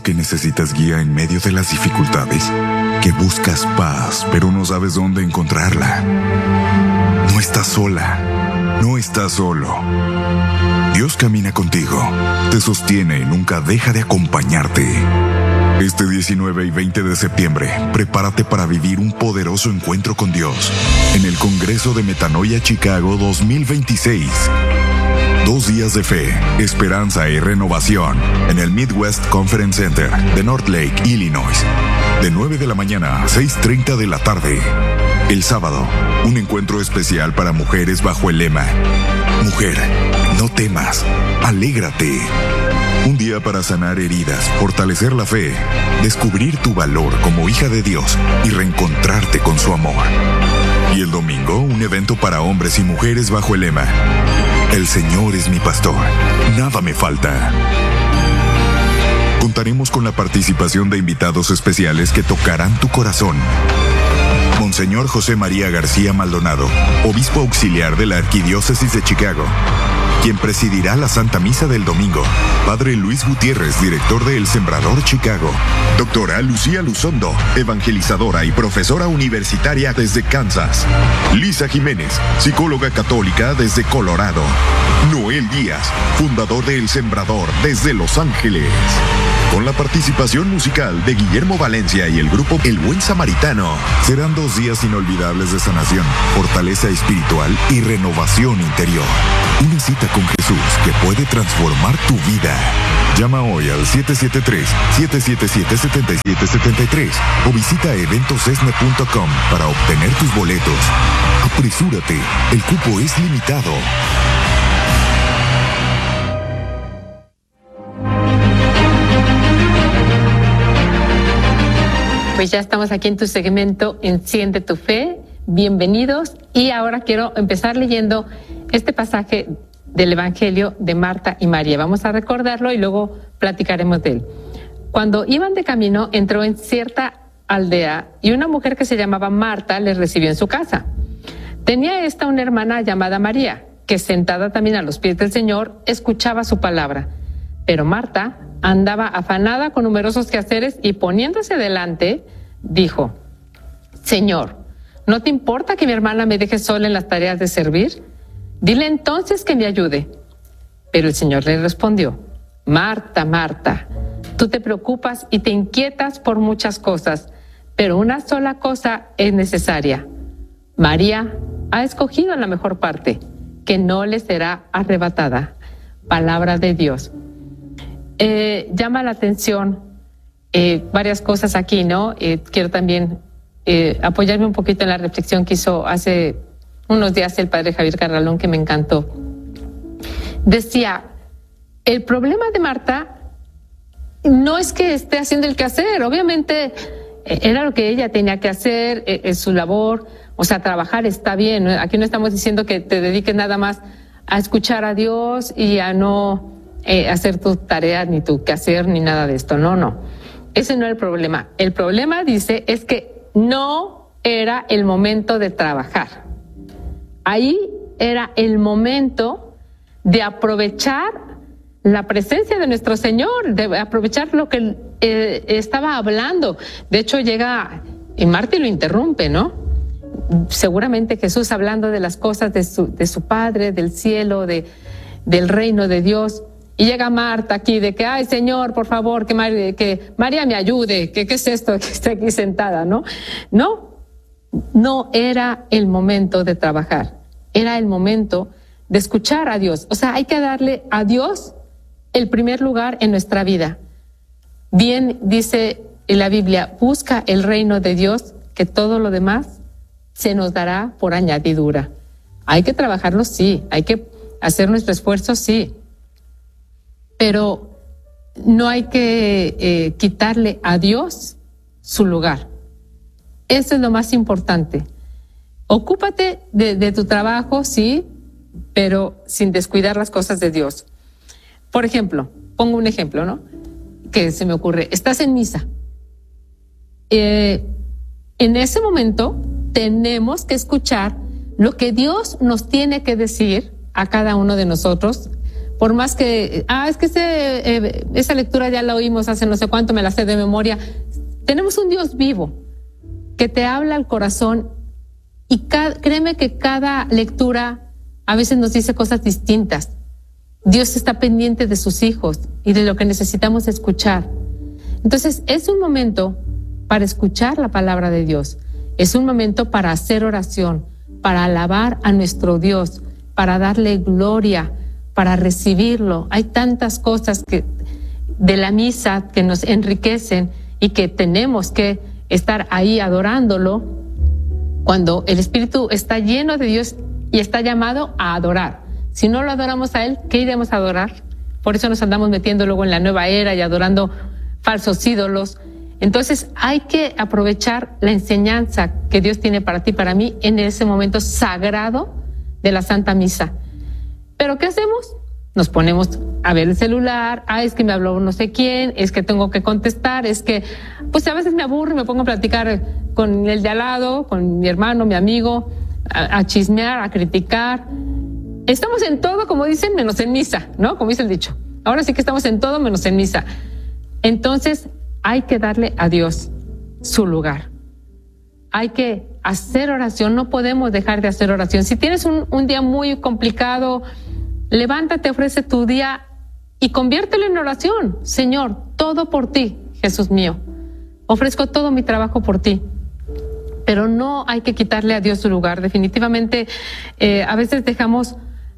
Que necesitas guía en medio de las dificultades, que buscas paz pero no sabes dónde encontrarla. No estás sola, no estás solo. Dios camina contigo, te sostiene y nunca deja de acompañarte. Este 19 y 20 de septiembre, prepárate para vivir un poderoso encuentro con Dios en el Congreso de Metanoia Chicago 2026. 2 días de fe, esperanza y renovación en el Midwest Conference Center de North Lake, Illinois. De 9 de la mañana a 6:30 de la tarde. El sábado, un encuentro especial para mujeres bajo el lema: Mujer, no temas, alégrate. Un día para sanar heridas, fortalecer la fe, descubrir tu valor como hija de Dios y reencontrarte con su amor. Y el domingo, un evento para hombres y mujeres bajo el lema: El Señor es mi pastor, nada me falta. Contaremos con la participación de invitados especiales que tocarán tu corazón. Monseñor José María García Maldonado, obispo auxiliar de la Arquidiócesis de Chicago, quien presidirá la Santa Misa del domingo. Padre Luis Gutiérrez, director de El Sembrador Chicago. Doctora Lucía Luzondo, evangelizadora y profesora universitaria desde Kansas. Lisa Jiménez, psicóloga católica desde Colorado. Noel Díaz, fundador de El Sembrador desde Los Ángeles. Con la participación musical de Guillermo Valencia y el grupo El Buen Samaritano. Serán 2 días inolvidables de sanación, fortaleza espiritual y renovación interior. Una cita con Jesús que puede transformar tu vida. Llama hoy al 773-777-7773 o visita eventosesne.com para obtener tus boletos. Apresúrate, el cupo es limitado. Pues ya estamos aquí en tu segmento Enciende tu Fe. Bienvenidos. Y ahora quiero empezar leyendo este pasaje del Evangelio de Marta y María. Vamos a recordarlo y luego platicaremos de él. Cuando iban de camino, entró en cierta aldea y una mujer que se llamaba Marta les recibió en su casa. Tenía esta una hermana llamada María, que sentada también a los pies del Señor, escuchaba su palabra. Pero Marta andaba afanada con numerosos quehaceres y poniéndose delante, dijo: Señor, ¿no te importa que mi hermana me deje sola en las tareas de servir? Dile entonces que me ayude. Pero el Señor le respondió: Marta, Marta, tú te preocupas y te inquietas por muchas cosas, pero una sola cosa es necesaria. María ha escogido la mejor parte, que no le será arrebatada. Palabra de Dios. Llama la atención varias cosas aquí, ¿no? Quiero también apoyarme un poquito en la reflexión que hizo hace unos días el padre Javier Carralón, que me encantó. Decía, el problema de Marta no es que esté haciendo el quehacer, obviamente era lo que ella tenía que hacer, es su labor, o sea, trabajar está bien, ¿no? Aquí no estamos diciendo que te dediques nada más a escuchar a Dios y a no hacer tus tareas, ni tu quehacer, ni nada de esto, no. Ese no es el problema. El problema, dice, es que no era el momento de trabajar. Ahí era el momento de aprovechar la presencia de nuestro Señor, de aprovechar lo que estaba hablando. De hecho, llega y Marta lo interrumpe, ¿no? Seguramente Jesús hablando de las cosas de su Padre, del cielo, del reino de Dios. Y llega Marta aquí de que, ay, Señor, por favor, que María me ayude, que qué es esto que está aquí sentada, ¿no? No era el momento de trabajar, era el momento de escuchar a Dios. O sea, hay que darle a Dios el primer lugar en nuestra vida. Bien dice en la Biblia, busca el reino de Dios, que todo lo demás se nos dará por añadidura. Hay que trabajarlo, sí, hay que hacer nuestro esfuerzo, sí, pero no hay que quitarle a Dios su lugar. Eso es lo más importante. Ocúpate de tu trabajo, sí, pero sin descuidar las cosas de Dios. Por ejemplo, pongo un ejemplo, ¿no? Que se me ocurre. Estás en misa. En ese momento tenemos que escuchar lo que Dios nos tiene que decir a cada uno de nosotros, por más que, es que esa lectura ya la oímos hace no sé cuánto, me la sé de memoria. Tenemos un Dios vivo que te habla al corazón y créeme que cada lectura a veces nos dice cosas distintas. Dios está pendiente de sus hijos y de lo que necesitamos escuchar. Entonces, es un momento para escuchar la palabra de Dios. Es un momento para hacer oración, para alabar a nuestro Dios, para darle gloria, para recibirlo. Hay tantas cosas de la misa que nos enriquecen y que tenemos que estar ahí adorándolo cuando el Espíritu está lleno de Dios y está llamado a adorar. Si no lo adoramos a Él, ¿qué iremos a adorar? Por eso nos andamos metiendo luego en la nueva era y adorando falsos ídolos. Entonces hay que aprovechar la enseñanza que Dios tiene para ti y para mí en ese momento sagrado de la Santa Misa. ¿Pero qué hacemos? Nos ponemos a ver el celular, es que me habló no sé quién, es que tengo que contestar, es que pues a veces me aburro y me pongo a platicar con el de al lado, con mi hermano, mi amigo, a chismear, a criticar. Estamos en todo, como dicen, menos en misa, ¿no? Como dice el dicho. Ahora sí que estamos en todo menos en misa. Entonces hay que darle a Dios su lugar. Hay que hacer oración, no podemos dejar de hacer oración. Si tienes un día muy complicado, levántate, ofrece tu día y conviértelo en oración. Señor, todo por ti, Jesús mío. Ofrezco todo mi trabajo por ti. Pero no hay que quitarle a Dios su lugar. Definitivamente, a veces dejamos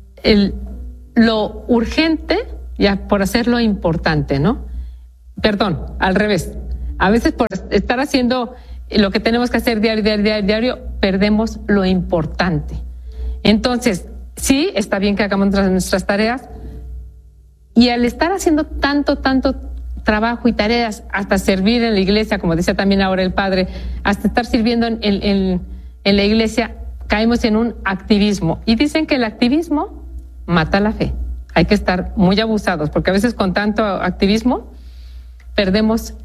lo urgente ya por hacer lo importante, ¿no? Perdón, al revés. A veces por estar haciendo lo que tenemos que hacer diario, perdemos lo importante. Entonces, sí, está bien que hagamos nuestras tareas, y al estar haciendo tanto trabajo y tareas, hasta servir en la iglesia, como decía también ahora el padre, hasta estar sirviendo en la iglesia, caemos en un activismo. Y dicen que el activismo mata la fe. Hay que estar muy abusados, porque a veces con tanto activismo perdemos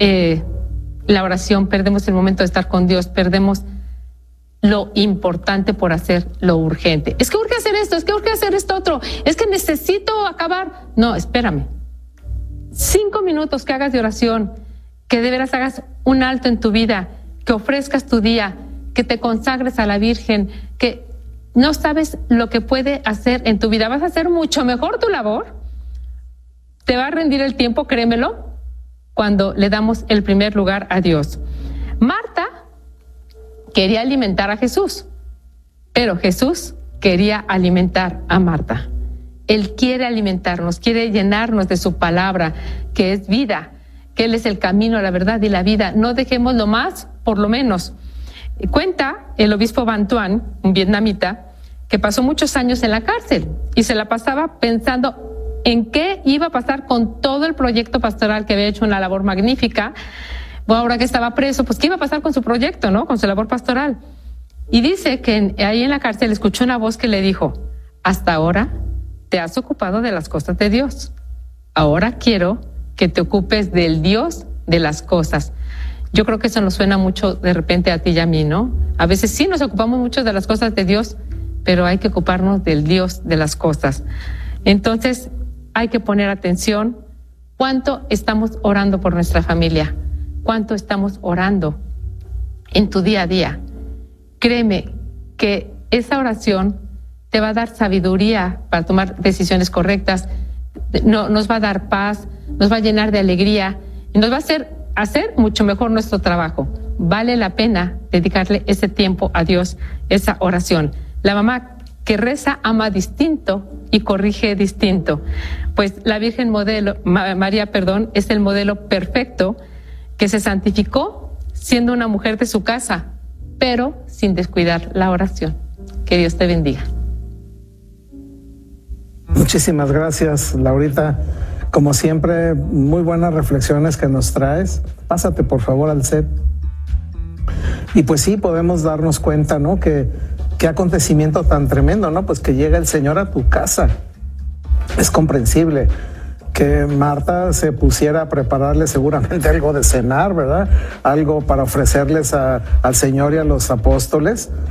la oración, perdemos el momento de estar con Dios, perdemos lo importante por hacer lo urgente. Es que urge hacer esto, es que urge hacer esto otro, es que necesito acabar. No, espérame. 5 minutos que hagas de oración, que de veras hagas un alto en tu vida, que ofrezcas tu día, que te consagres a la Virgen, que no sabes lo que puede hacer en tu vida. Vas a hacer mucho mejor tu labor. Te va a rendir el tiempo, créemelo, cuando le damos el primer lugar a Dios. Marta quería alimentar a Jesús, pero Jesús quería alimentar a Marta. Él quiere alimentarnos, quiere llenarnos de su palabra, que es vida, que Él es el camino, la verdad y la vida. No dejemos lo más por lo menos. Cuenta el obispo Van Tuan, un vietnamita, que pasó muchos años en la cárcel y se la pasaba pensando en qué iba a pasar con todo el proyecto pastoral, que había hecho una labor magnífica. Bueno, ahora que estaba preso, pues qué iba a pasar con su proyecto, ¿no? Con su labor pastoral. Y dice que ahí en la cárcel escuchó una voz que le dijo: hasta ahora te has ocupado de las cosas de Dios. Ahora quiero que te ocupes del Dios de las cosas. Yo creo que eso nos suena mucho de repente a ti y a mí, ¿no? A veces sí nos ocupamos mucho de las cosas de Dios, pero hay que ocuparnos del Dios de las cosas. Entonces, hay que poner atención. ¿Cuánto estamos orando por nuestra familia? ¿Cuánto estamos orando en tu día a día? Créeme que esa oración te va a dar sabiduría para tomar decisiones correctas, nos va a dar paz, nos va a llenar de alegría y nos va a hacer mucho mejor nuestro trabajo. Vale la pena dedicarle ese tiempo a Dios, esa oración. La mamá que reza ama distinto y corrige distinto. Pues la Virgen María, es el modelo perfecto, que se santificó siendo una mujer de su casa, pero sin descuidar la oración. Que Dios te bendiga. Muchísimas gracias, Laurita. Como siempre, muy buenas reflexiones que nos traes. Pásate por favor al set. Y pues sí, podemos darnos cuenta, ¿no? Qué acontecimiento tan tremendo, ¿no? Pues que llega el Señor a tu casa. Es comprensible que Marta se pusiera a prepararle seguramente algo de cenar, ¿verdad? Algo para ofrecerles al Señor y a los apóstoles.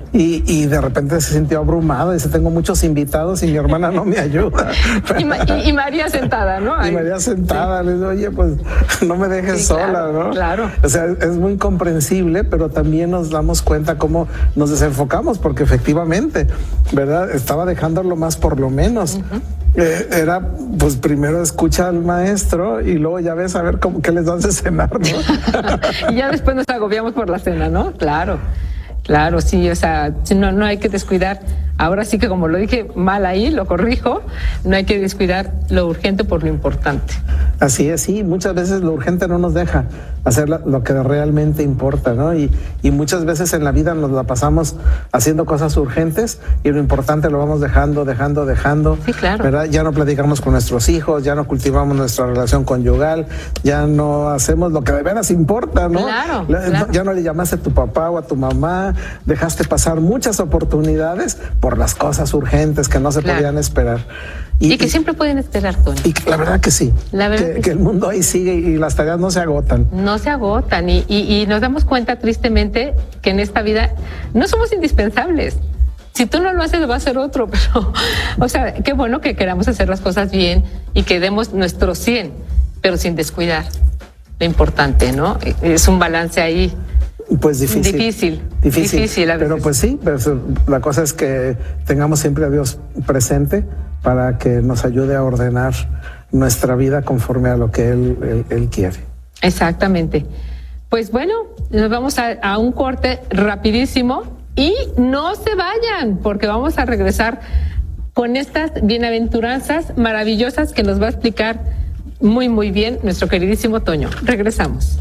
y de repente se sintió abrumada. Dice, tengo muchos invitados y mi hermana no me ayuda. y María sentada, ¿no? Y María sentada, le dice, oye, pues no me dejes sola, ¿no? Claro. O sea, es muy comprensible, pero también nos damos cuenta cómo nos desenfocamos, porque efectivamente, ¿verdad? Estaba dejándolo más por lo menos. Era, pues primero escucha al maestro y luego ya ves a ver qué les das de cenar, ¿no? Y ya después nos agobiamos por la cena, ¿no? Claro, sí, o sea, no hay que descuidar. Ahora sí que, como lo dije mal ahí, lo corrijo, no hay que descuidar lo urgente por lo importante. Así es, sí, muchas veces lo urgente no nos deja hacer lo que realmente importa, ¿no? Y muchas veces en la vida nos la pasamos haciendo cosas urgentes y lo importante lo vamos dejando. Sí, claro. ¿Verdad? Ya no platicamos con nuestros hijos, ya no cultivamos nuestra relación conyugal, ya no hacemos lo que de veras importa, ¿no? Claro. Ya no le llamaste a tu papá o a tu mamá, dejaste pasar muchas oportunidades por las cosas urgentes que no se podían esperar. Y que siempre pueden esperar, Tony. Y la verdad que sí. La verdad que el mundo ahí sigue y las tareas no se agotan. No se agotan. Y nos damos cuenta tristemente que en esta vida no somos indispensables. Si tú no lo haces, lo va a hacer otro. Pero, o sea, qué bueno que queramos hacer las cosas bien y que demos nuestro 100, pero sin descuidar lo importante, ¿no? Es un balance ahí. Pues difícil a veces. Pero pues sí, pues la cosa es que tengamos siempre a Dios presente para que nos ayude a ordenar nuestra vida conforme a lo que Él quiere. Exactamente. Pues bueno, nos vamos a un corte rapidísimo y no se vayan porque vamos a regresar con estas bienaventuranzas maravillosas que nos va a explicar muy, muy bien nuestro queridísimo Toño. Regresamos.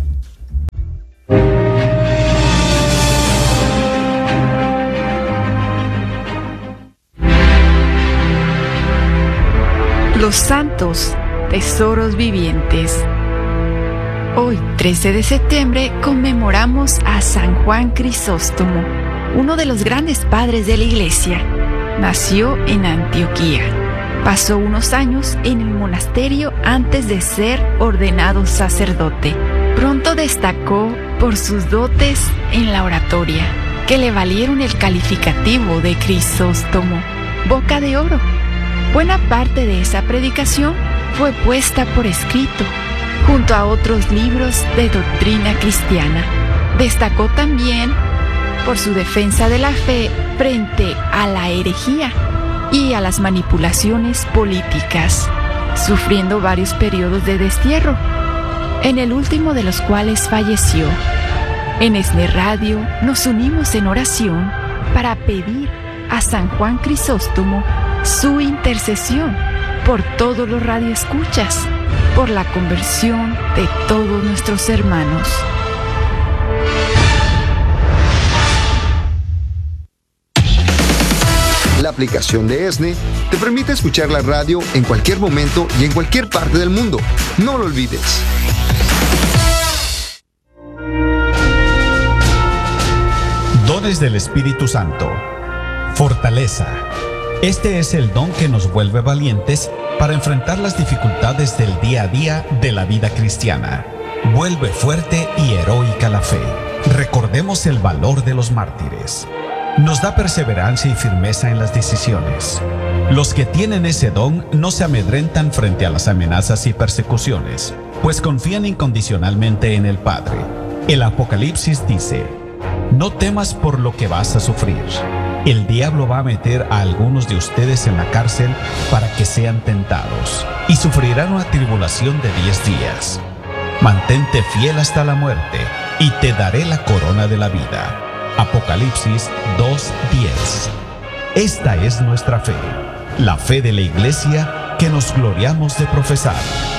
Los santos, tesoros vivientes. Hoy, 13 de septiembre, conmemoramos a San Juan Crisóstomo, uno de los grandes padres de la Iglesia. Nació en Antioquía. Pasó unos años en el monasterio antes de ser ordenado sacerdote. Pronto destacó por sus dotes en la oratoria, que le valieron el calificativo de Crisóstomo, boca de oro. Buena parte de esa predicación fue puesta por escrito, junto a otros libros de doctrina cristiana. Destacó también por su defensa de la fe frente a la herejía y a las manipulaciones políticas, sufriendo varios periodos de destierro, en el último de los cuales falleció. En ESNE Radio nos unimos en oración para pedir a San Juan Crisóstomo su intercesión por todos los radioescuchas, por la conversión de todos nuestros hermanos. La aplicación de ESNE te permite escuchar la radio en cualquier momento y en cualquier parte del mundo. No lo olvides. Dones del Espíritu Santo. Fortaleza. Este es el don que nos vuelve valientes para enfrentar las dificultades del día a día de la vida cristiana. Vuelve fuerte y heroica la fe. Recordemos el valor de los mártires. Nos da perseverancia y firmeza en las decisiones. Los que tienen ese don no se amedrentan frente a las amenazas y persecuciones, pues confían incondicionalmente en el Padre. El Apocalipsis dice: no temas por lo que vas a sufrir. El diablo va a meter a algunos de ustedes en la cárcel para que sean tentados y sufrirán una tribulación de 10 días. Mantente fiel hasta la muerte y te daré la corona de la vida. Apocalipsis 2:10. Esta es nuestra fe, la fe de la Iglesia que nos gloriamos de profesar.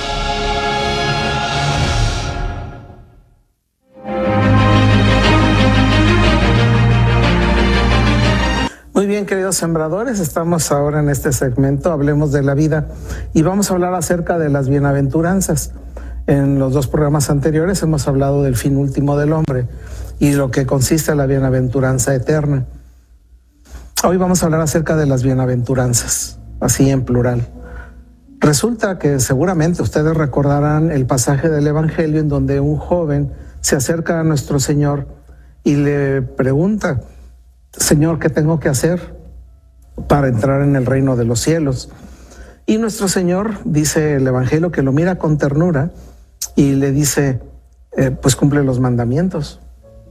Muy bien, queridos sembradores, estamos ahora en este segmento, hablemos de la vida, y vamos a hablar acerca de las bienaventuranzas. En los 2 programas anteriores hemos hablado del fin último del hombre y lo que consiste en la bienaventuranza eterna. Hoy vamos a hablar acerca de las bienaventuranzas, así en plural. Resulta que seguramente ustedes recordarán el pasaje del Evangelio en donde un joven se acerca a nuestro Señor y le pregunta: Señor, ¿qué tengo que hacer para entrar en el reino de los cielos? Y nuestro Señor, dice el Evangelio, que lo mira con ternura y le dice, pues cumple los mandamientos.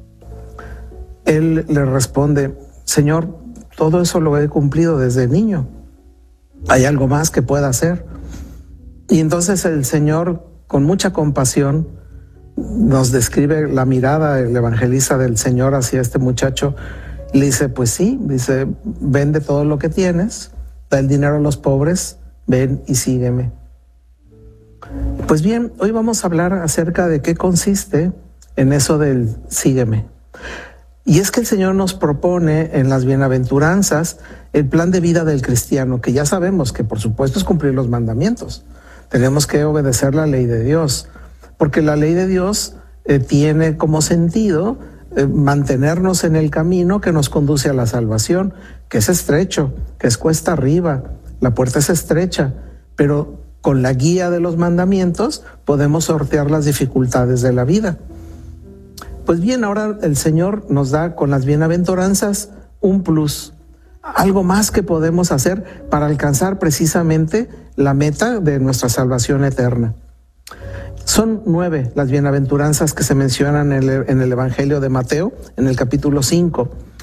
Él le responde, Señor, todo eso lo he cumplido desde niño. ¿Hay algo más que pueda hacer? Y entonces el Señor, con mucha compasión, nos describe la mirada, el evangelista del Señor hacia este muchacho. Le dice, pues sí, dice, vende todo lo que tienes, da el dinero a los pobres, ven y sígueme. Pues bien, hoy vamos a hablar acerca de qué consiste en eso del sígueme. Y es que el Señor nos propone en las bienaventuranzas el plan de vida del cristiano, que ya sabemos que por supuesto es cumplir los mandamientos. Tenemos que obedecer la ley de Dios, porque la ley de Dios tiene como sentido mantenernos en el camino que nos conduce a la salvación, que es estrecho, que es cuesta arriba, la puerta es estrecha, pero con la guía de los mandamientos podemos sortear las dificultades de la vida. Pues bien, ahora el Señor nos da con las bienaventuranzas un plus, algo más que podemos hacer para alcanzar precisamente la meta de nuestra salvación eterna. Son 9 las bienaventuranzas que se mencionan en el Evangelio de Mateo, en el capítulo 5.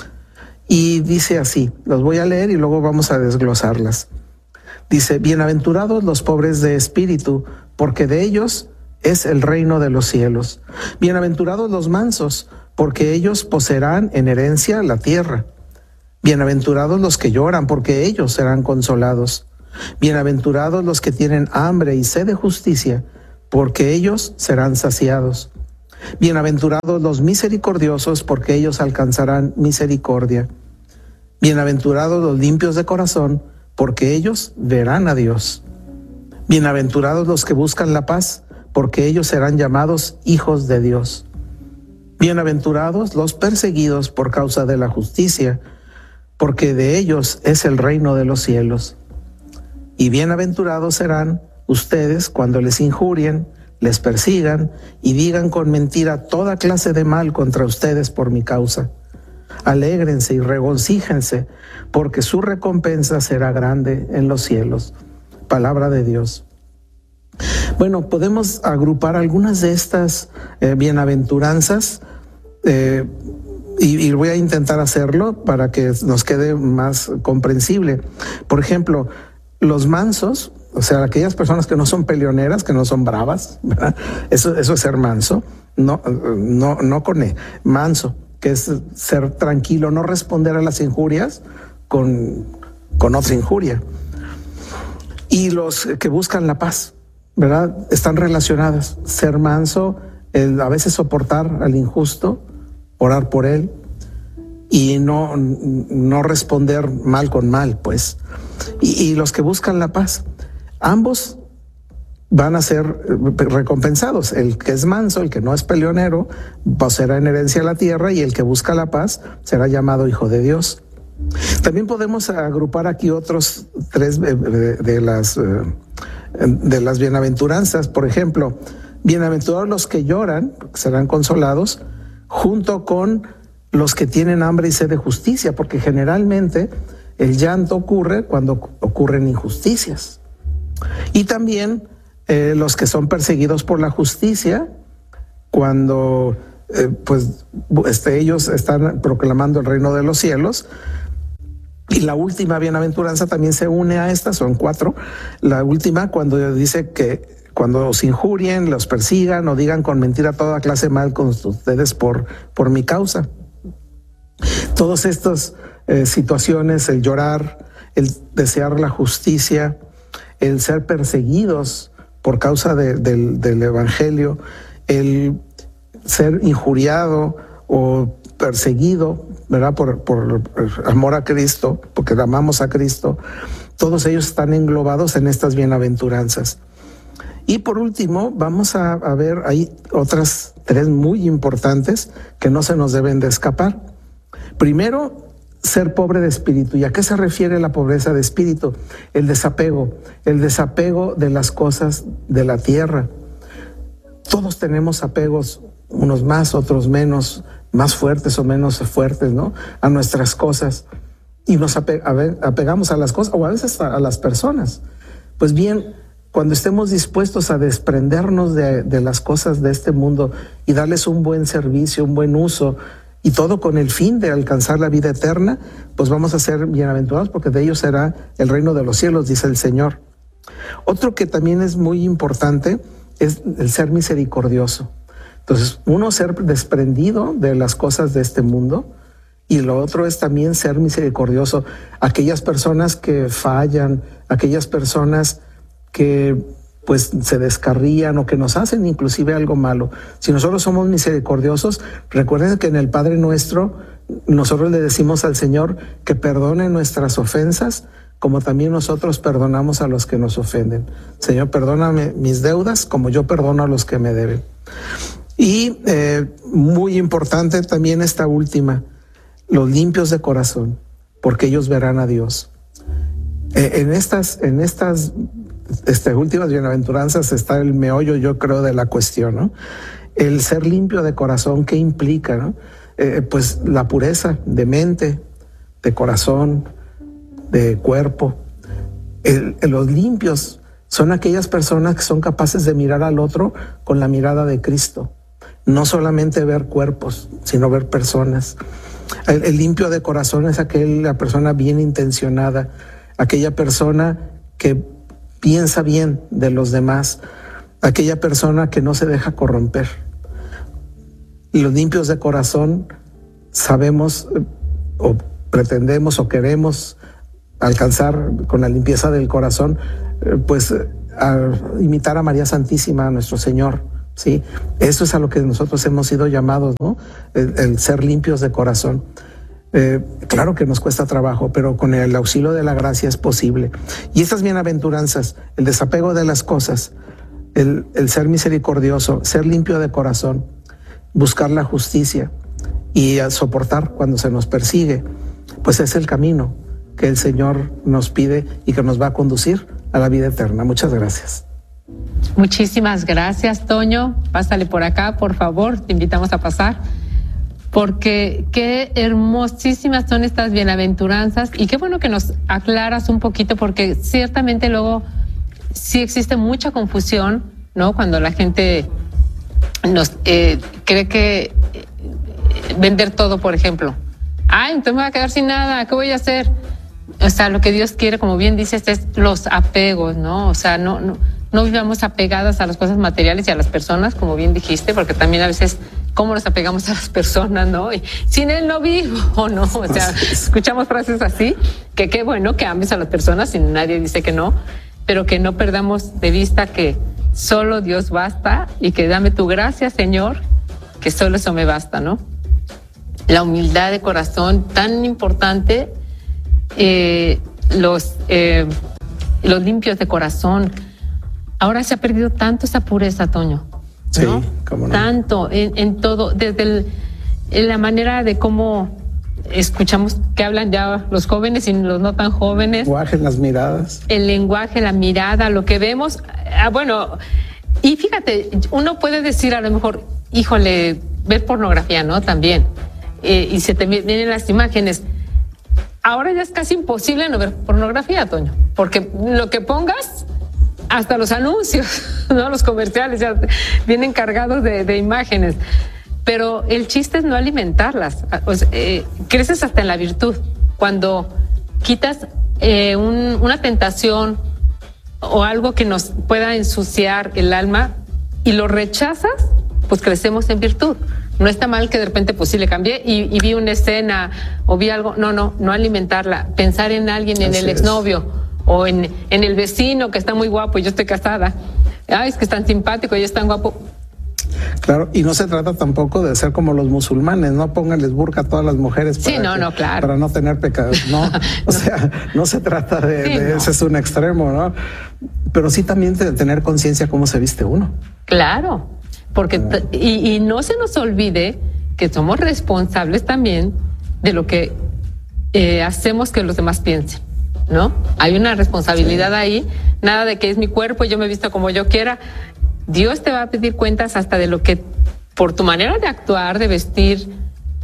Y dice así, los voy a leer y luego vamos a desglosarlas. Dice, bienaventurados los pobres de espíritu, porque de ellos es el reino de los cielos. Bienaventurados los mansos, porque ellos poseerán en herencia la tierra. Bienaventurados los que lloran, porque ellos serán consolados. Bienaventurados los que tienen hambre y sed de justicia, porque ellos serán saciados. Bienaventurados los misericordiosos, porque ellos alcanzarán misericordia. Bienaventurados los limpios de corazón, porque ellos verán a Dios. Bienaventurados los que buscan la paz, porque ellos serán llamados hijos de Dios. Bienaventurados los perseguidos por causa de la justicia, porque de ellos es el reino de los cielos. Y bienaventurados serán ustedes cuando les injurien, les persigan y digan con mentira toda clase de mal contra ustedes por mi causa. Alégrense y regocíjense, porque su recompensa será grande en los cielos. Palabra de Dios. Bueno, podemos agrupar algunas de estas bienaventuranzas y voy a intentar hacerlo para que nos quede más comprensible. Por ejemplo, los mansos, o sea, aquellas personas que no son peleoneras, que no son bravas, ¿verdad? Eso es ser manso, no con manso, que es ser tranquilo, no responder a las injurias con otra injuria. Y los que buscan la paz, ¿verdad? Están relacionadas. Ser manso, a veces soportar al injusto, orar por él y no responder mal con mal, pues. Y los que buscan la paz, ambos van a ser recompensados. El que es manso, el que no es peleonero, poseerá en herencia la tierra, y el que busca la paz será llamado hijo de Dios. También podemos agrupar aquí otros 3 de las bienaventuranzas. Por ejemplo, bienaventurados los que lloran, serán consolados, junto con los que tienen hambre y sed de justicia, porque generalmente el llanto ocurre cuando ocurren injusticias. Y también los que son perseguidos por la justicia, cuando ellos están proclamando el reino de los cielos. Y la última bienaventuranza también se une a esta, son 4. La última, cuando dice que cuando os injurien, los persigan o digan con mentira toda clase de mal con ustedes por mi causa. Todas estas situaciones, el llorar, el desear la justicia, el ser perseguidos por causa del evangelio, el ser injuriado o perseguido, ¿verdad? Por amor a Cristo, porque amamos a Cristo, todos ellos están englobados en estas bienaventuranzas. Y por último, vamos a ver ahí otras 3 muy importantes que no se nos deben de escapar. Primero, ser pobre de espíritu. ¿Y a qué se refiere la pobreza de espíritu? El desapego de las cosas de la tierra. Todos tenemos apegos, unos más, otros menos, más fuertes o menos fuertes, ¿no? A nuestras cosas. Y nos apegamos a las cosas o a veces a las personas. Pues bien, cuando estemos dispuestos a desprendernos de las cosas de este mundo y darles un buen servicio, un buen uso, y todo con el fin de alcanzar la vida eterna, pues vamos a ser bienaventurados, porque de ellos será el reino de los cielos, dice el Señor. Otro que también es muy importante es el ser misericordioso. Entonces, uno, ser desprendido de las cosas de este mundo, y lo otro es también ser misericordioso. Aquellas personas que fallan, aquellas personas que pues se descarrían o que nos hacen inclusive algo malo. Si nosotros somos misericordiosos, recuerden que en el Padre Nuestro nosotros le decimos al Señor que perdone nuestras ofensas, como también nosotros perdonamos a los que nos ofenden. Señor, perdóname mis deudas como yo perdono a los que me deben. Y muy importante también esta última, los limpios de corazón, porque ellos verán a Dios. En estas últimas bienaventuranzas está el meollo, yo creo, de la cuestión, ¿no? El ser limpio de corazón, ¿qué implica, no? Pues la pureza de mente, de corazón, de cuerpo. Los limpios son aquellas personas que son capaces de mirar al otro con la mirada de Cristo. No solamente ver cuerpos, sino ver personas. El limpio de corazón es aquella persona bien intencionada, aquella persona que piensa bien de los demás, aquella persona que no se deja corromper. Y los limpios de corazón sabemos o pretendemos o queremos alcanzar con la limpieza del corazón, pues a imitar a María Santísima, a nuestro Señor, ¿sí? Eso es a lo que nosotros hemos sido llamados, ¿no? El ser limpios de corazón. Claro que nos cuesta trabajo, pero con el auxilio de la gracia es posible. Y estas bienaventuranzas, el desapego de las cosas, el ser misericordioso, ser limpio de corazón, buscar la justicia y soportar cuando se nos persigue, pues es el camino que el Señor nos pide y que nos va a conducir a la vida eterna. Muchas gracias. Muchísimas gracias, Toño. Pásale por acá, por favor, te invitamos a pasar. Porque qué hermosísimas son estas bienaventuranzas y qué bueno que nos aclaras un poquito, porque ciertamente luego sí existe mucha confusión, ¿no? Cuando la gente nos cree que vender todo, por ejemplo. Ay, entonces me voy a quedar sin nada, ¿qué voy a hacer? O sea, lo que Dios quiere, como bien dices, es los apegos, ¿no? O sea, no vivamos apegadas a las cosas materiales y a las personas, como bien dijiste, porque también a veces cómo nos apegamos a las personas, ¿no? Y sin él no vivo, ¿no? O sea, escuchamos frases así, que qué bueno que ames a las personas y nadie dice que no, pero que no perdamos de vista que solo Dios basta y que dame tu gracia, Señor, que solo eso me basta, ¿no? La humildad de corazón, tan importante, los limpios de corazón. Ahora se ha perdido tanto esa pureza, Toño, ¿no? Sí, cómo no. Tanto, en todo, desde en la manera de cómo escuchamos que hablan ya los jóvenes y los no tan jóvenes. El lenguaje, las miradas. El lenguaje, la mirada, lo que vemos. Bueno, y fíjate, uno puede decir a lo mejor, híjole, ver pornografía, ¿no? También. Y se te vienen las imágenes. Ahora ya es casi imposible no ver pornografía, Toño, porque lo que pongas, hasta los anuncios, ¿no? Los comerciales ya vienen cargados de imágenes. Pero el chiste es no alimentarlas. O sea, creces hasta en la virtud. Cuando quitas una tentación o algo que nos pueda ensuciar el alma y lo rechazas, pues crecemos en virtud. No está mal que de repente pues sí le cambié y vi una escena o vi algo. No alimentarla. Pensar en alguien, en el exnovio o en el vecino que está muy guapo y yo estoy casada. Ay, es que es tan simpático y es tan guapo. Claro, y no se trata tampoco de ser como los musulmanes, no pónganles burka a todas las mujeres claro, para no tener pecados, no, o sea, no se trata de ese es un extremo, ¿no? Pero sí también de tener conciencia cómo se viste uno. Claro, porque y no se nos olvide que somos responsables también de lo que hacemos que los demás piensen, ¿no? Hay una responsabilidad ahí, nada de que es mi cuerpo y yo me visto como yo quiera. Dios te va a pedir cuentas hasta de lo que, por tu manera de actuar, de vestir,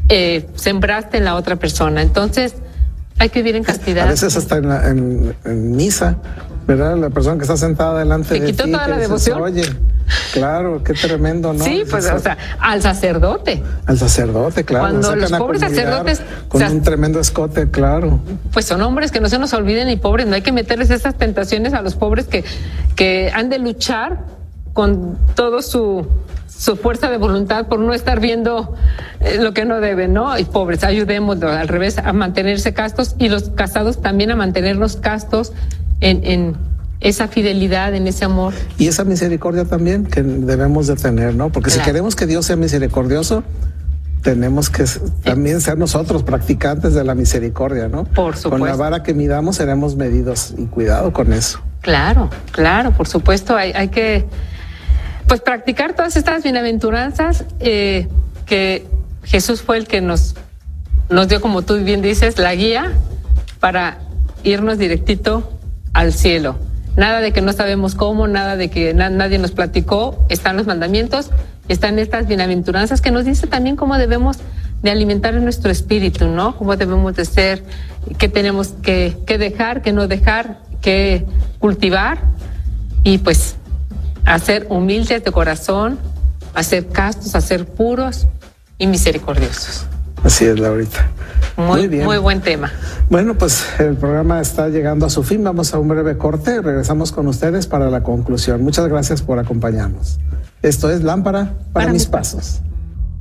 sembraste en la otra persona. Entonces, hay que vivir en castidad. A veces hasta en misa, ¿verdad? La persona que está sentada delante de ti. ¿Te quitó toda la devoción? Oye, claro, qué tremendo, ¿no? Sí, pues, o sea, al sacerdote. Al sacerdote, claro. Cuando los pobres sacerdotes... Con un tremendo escote, claro. Pues son hombres que no se nos olviden, y pobres, no hay que meterles esas tentaciones a los pobres que han de luchar con todo su fuerza de voluntad por no estar viendo lo que no deben, ¿no? Y pobres, ayudémoslos al revés a mantenerse castos, y los casados también a mantenernos castos en esa fidelidad, en ese amor. Y esa misericordia también que debemos de tener, ¿no? Porque claro, si queremos que Dios sea misericordioso, tenemos que también ser nosotros practicantes de la misericordia, ¿no? Por supuesto. Con la vara que midamos seremos medidos, y cuidado con eso. Claro, claro, por supuesto, hay que pues practicar todas estas bienaventuranzas que Jesús fue el que nos dio, como tú bien dices, la guía para irnos directito al cielo. Nada de que no sabemos cómo, nada de que nadie nos platicó. Están los mandamientos, están estas bienaventuranzas que nos dice también cómo debemos de alimentar en nuestro espíritu, ¿no? Cómo debemos de ser, qué tenemos que dejar, qué no dejar, qué cultivar, y pues a ser humildes de corazón, a ser castos, a ser puros y misericordiosos. Así es, Laurita. Muy bien. Muy buen tema. Bueno, pues el programa está llegando a su fin. Vamos a un breve corte y regresamos con ustedes para la conclusión. Muchas gracias por acompañarnos. Esto es Lámpara para mis pasos.